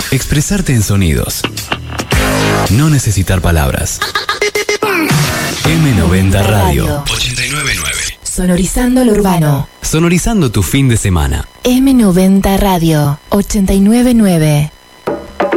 Expresarte en sonidos. No necesitar palabras. M90 Radio 899. Sonorizando lo urbano. Sonorizando tu fin de semana. M90 Radio 899.